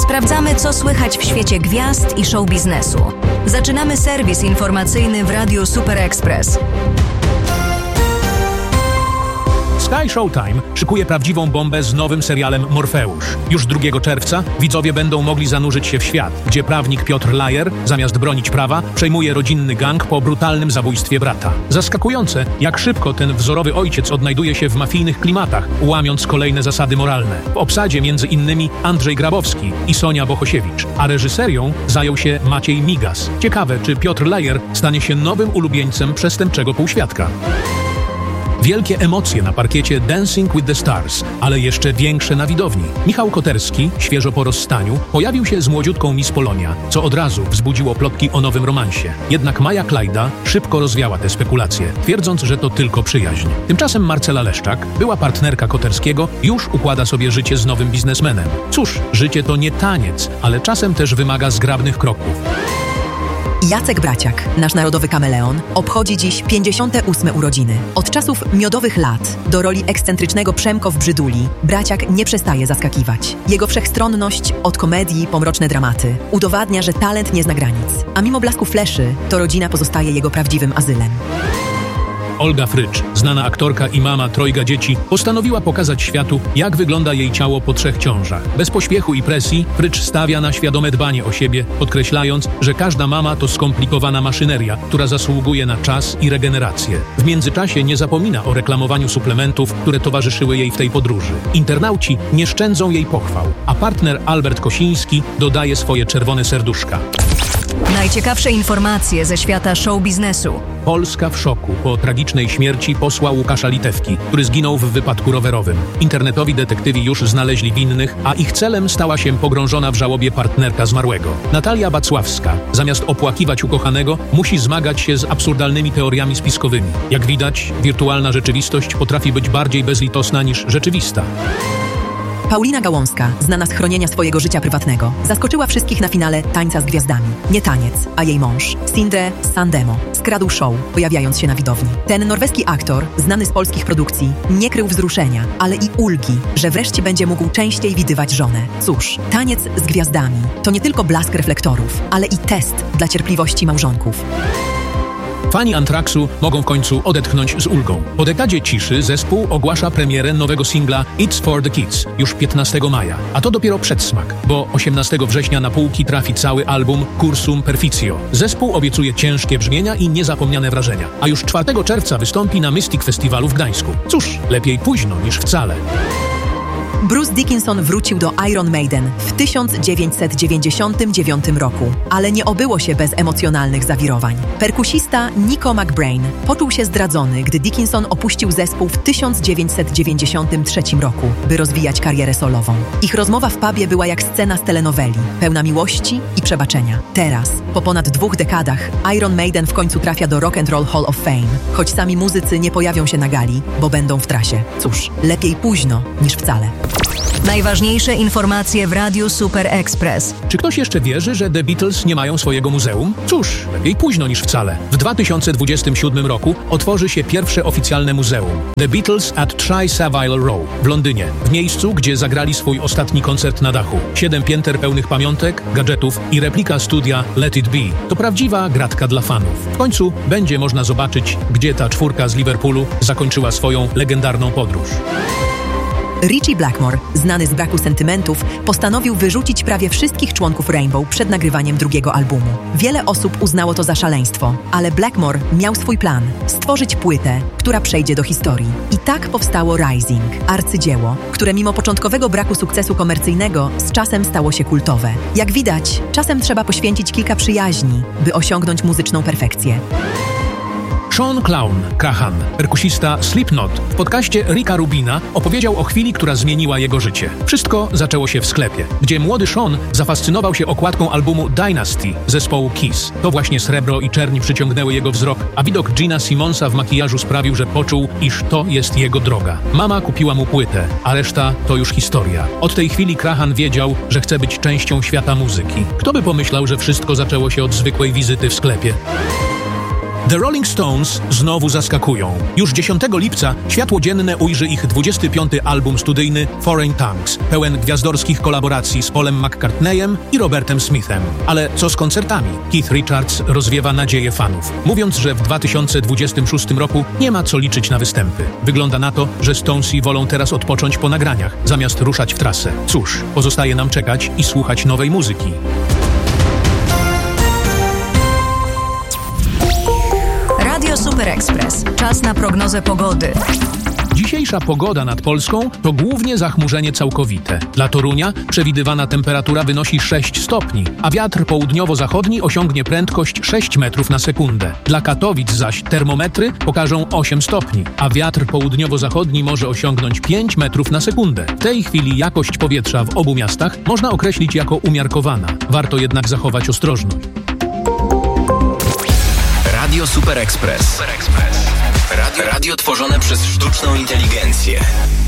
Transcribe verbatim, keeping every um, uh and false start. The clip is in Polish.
Sprawdzamy, co słychać w świecie gwiazd i show biznesu. Zaczynamy serwis informacyjny w Radiu Super Express. Sky Showtime szykuje prawdziwą bombę z nowym serialem Morfeusz. Już drugiego czerwca widzowie będą mogli zanurzyć się w świat, gdzie prawnik Piotr Lajer, zamiast bronić prawa, przejmuje rodzinny gang po brutalnym zabójstwie brata. Zaskakujące, jak szybko ten wzorowy ojciec odnajduje się w mafijnych klimatach, łamiąc kolejne zasady moralne. W obsadzie między innymi Andrzej Grabowski i Sonia Bohosiewicz, a reżyserią zajął się Maciej Migas. Ciekawe, czy Piotr Lajer stanie się nowym ulubieńcem przestępczego półświadka. Wielkie emocje na parkiecie Dancing with the Stars, ale jeszcze większe na widowni. Michał Koterski, świeżo po rozstaniu, pojawił się z młodziutką Miss Polonia, co od razu wzbudziło plotki o nowym romansie. Jednak Maja Klajda szybko rozwiała te spekulacje, twierdząc, że to tylko przyjaźń. Tymczasem Marcela Leszczak, była partnerka Koterskiego, już układa sobie życie z nowym biznesmenem. Cóż, życie to nie taniec, ale czasem też wymaga zgrabnych kroków. Jacek Braciak, nasz narodowy kameleon, obchodzi dziś pięćdziesiąte ósme urodziny. Od czasów miodowych lat do roli ekscentrycznego Przemko w Brzyduli Braciak nie przestaje zaskakiwać. Jego wszechstronność, od komedii po mroczne dramaty, udowadnia, że talent nie zna granic. A mimo blasku fleszy, to rodzina pozostaje jego prawdziwym azylem. Olga Frycz, znana aktorka i mama trojga dzieci, postanowiła pokazać światu, jak wygląda jej ciało po trzech ciążach. Bez pośpiechu i presji Frycz stawia na świadome dbanie o siebie, podkreślając, że każda mama to skomplikowana maszyneria, która zasługuje na czas i regenerację. W międzyczasie nie zapomina o reklamowaniu suplementów, które towarzyszyły jej w tej podróży. Internauci nie szczędzą jej pochwał, a partner Albert Kosiński dodaje swoje czerwone serduszka. Najciekawsze informacje ze świata show biznesu. Polska w szoku po tragicznej śmierci posła Łukasza Litewki, który zginął w wypadku rowerowym. Internetowi detektywi już znaleźli winnych, a ich celem stała się pogrążona w żałobie partnerka zmarłego. Natalia Bacławska, zamiast opłakiwać ukochanego, musi zmagać się z absurdalnymi teoriami spiskowymi. Jak widać, wirtualna rzeczywistość potrafi być bardziej bezlitosna niż rzeczywista. Paulina Gałązka, znana z chronienia swojego życia prywatnego, zaskoczyła wszystkich na finale Tańca z Gwiazdami. Nie taniec, a jej mąż, Sindre Sandemo, skradł show, pojawiając się na widowni. Ten norweski aktor, znany z polskich produkcji, nie krył wzruszenia, ale i ulgi, że wreszcie będzie mógł częściej widywać żonę. Cóż, Taniec z Gwiazdami to nie tylko blask reflektorów, ale i test dla cierpliwości małżonków. Fani Anthraxu mogą w końcu odetchnąć z ulgą. Po dekadzie ciszy zespół ogłasza premierę nowego singla It's for the Kids już piętnastego maja. A to dopiero przedsmak, bo osiemnastego września na półki trafi cały album Cursum Perficio. Zespół obiecuje ciężkie brzmienia i niezapomniane wrażenia. A już czwartego czerwca wystąpi na Mystic Festiwalu w Gdańsku. Cóż, lepiej późno niż wcale. Bruce Dickinson wrócił do Iron Maiden w tysiąc dziewięćset dziewięćdziesiątym dziewiątym roku, ale nie obyło się bez emocjonalnych zawirowań. Perkusista Nico McBrain poczuł się zdradzony, gdy Dickinson opuścił zespół w tysiąc dziewięćset dziewięćdziesiątym trzecim roku, by rozwijać karierę solową. Ich rozmowa w pubie była jak scena z telenoweli, pełna miłości i przebaczenia. Teraz, po ponad dwóch dekadach, Iron Maiden w końcu trafia do Rock and Roll Hall of Fame, choć sami muzycy nie pojawią się na gali, bo będą w trasie. Cóż, lepiej późno niż wcale. Najważniejsze informacje w Radiu Super Express. Czy ktoś jeszcze wierzy, że The Beatles nie mają swojego muzeum? Cóż, lepiej późno niż wcale. W dwa tysiące dwudziestym siódmym roku otworzy się pierwsze oficjalne muzeum The Beatles at Tri-Savile Row w Londynie, w miejscu, gdzie zagrali swój ostatni koncert na dachu. Siedem pięter pełnych pamiątek, gadżetów i replika studia Let It Be. To prawdziwa gratka dla fanów. W końcu będzie można zobaczyć, gdzie ta czwórka z Liverpoolu zakończyła swoją legendarną podróż. Ritchie Blackmore, znany z braku sentymentów, postanowił wyrzucić prawie wszystkich członków Rainbow przed nagrywaniem drugiego albumu. Wiele osób uznało to za szaleństwo, ale Blackmore miał swój plan – stworzyć płytę, która przejdzie do historii. I tak powstało Rising, arcydzieło, które mimo początkowego braku sukcesu komercyjnego z czasem stało się kultowe. Jak widać, czasem trzeba poświęcić kilka przyjaźni, by osiągnąć muzyczną perfekcję. Sean Clown Crahan, perkusista Slipknot, w podcaście Ricka Rubina opowiedział o chwili, która zmieniła jego życie. Wszystko zaczęło się w sklepie, gdzie młody Sean zafascynował się okładką albumu Dynasty zespołu Kiss. To właśnie srebro i czerń przyciągnęły jego wzrok, a widok Gina Simmonsa w makijażu sprawił, że poczuł, iż to jest jego droga. Mama kupiła mu płytę, a reszta to już historia. Od tej chwili Crahan wiedział, że chce być częścią świata muzyki. Kto by pomyślał, że wszystko zaczęło się od zwykłej wizyty w sklepie? The Rolling Stones znowu zaskakują. Już dziesiątego lipca światło dzienne ujrzy ich dwudziesty piąty album studyjny Foreign Tongues, pełen gwiazdorskich kolaboracji z Paulem McCartneyem i Robertem Smithem. Ale co z koncertami? Keith Richards rozwiewa nadzieję fanów, mówiąc, że w dwa tysiące dwudziestym szóstym roku nie ma co liczyć na występy. Wygląda na to, że Stonesi wolą teraz odpocząć po nagraniach, zamiast ruszać w trasę. Cóż, pozostaje nam czekać i słuchać nowej muzyki. Radio Super Express. Czas na prognozę pogody. Dzisiejsza pogoda nad Polską to głównie zachmurzenie całkowite. Dla Torunia przewidywana temperatura wynosi sześć stopni, a wiatr południowo-zachodni osiągnie prędkość sześć metrów na sekundę. Dla Katowic zaś termometry pokażą osiem stopni, a wiatr południowo-zachodni może osiągnąć pięć metrów na sekundę. W tej chwili jakość powietrza w obu miastach można określić jako umiarkowana. Warto jednak zachować ostrożność. Radio Super Express. Radio, radio tworzone przez sztuczną inteligencję.